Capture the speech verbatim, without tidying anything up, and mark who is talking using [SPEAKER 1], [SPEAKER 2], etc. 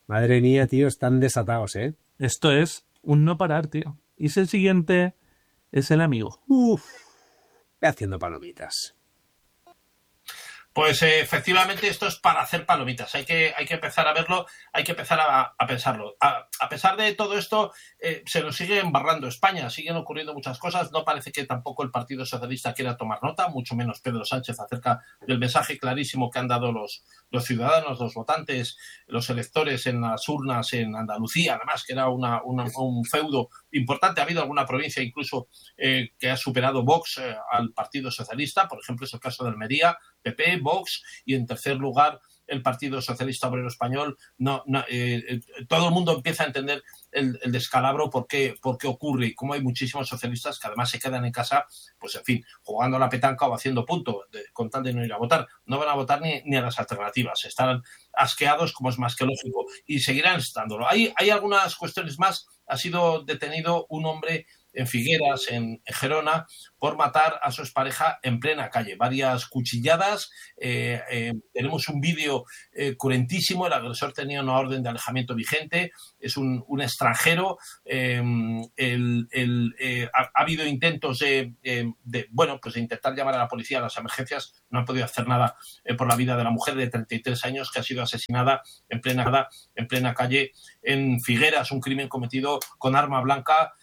[SPEAKER 1] Madre mía, tío, están desatados, ¿eh?
[SPEAKER 2] Esto es un no parar, tío. Y si el siguiente es el amigo.
[SPEAKER 1] Uf, ve haciendo palomitas.
[SPEAKER 3] Pues eh, efectivamente esto es para hacer palomitas, hay que, hay que empezar a verlo, hay que empezar a, a pensarlo. A, a pesar de todo esto, eh, se nos sigue embarrando España, siguen ocurriendo muchas cosas, no parece que tampoco el Partido Socialista quiera tomar nota, mucho menos Pedro Sánchez, acerca del mensaje clarísimo que han dado los, los ciudadanos, los votantes, los electores en las urnas en Andalucía, además que era una, una, un feudo importante. Ha habido alguna provincia incluso eh, que ha superado Vox eh, al Partido Socialista, por ejemplo es el caso de Almería, P P, Vox, y en tercer lugar el Partido Socialista Obrero Español. No, no, eh, todo el mundo empieza a entender el, el descalabro, por qué, por qué ocurre y cómo hay muchísimos socialistas que además se quedan en casa, pues en fin, jugando a la petanca o haciendo punto, de, con tal de no ir a votar. No van a votar ni, ni a las alternativas, estarán asqueados, como es más que lógico, y seguirán estándolo. Hay, hay algunas cuestiones más. Ha sido detenido un hombre en Figueras, en, en Gerona, por matar a su expareja en plena calle. Varias cuchilladas. Eh, eh, tenemos un vídeo eh, cruentísimo. El agresor tenía una orden de alejamiento vigente. Es un, un extranjero. Eh, el, el, eh, ha, ha habido intentos de, de, de, bueno, pues de intentar llamar a la policía, a las emergencias. No han podido hacer nada eh, por la vida de la mujer de treinta y tres años que ha sido asesinada en plena, en plena calle en Figueras. Un crimen cometido con arma blanca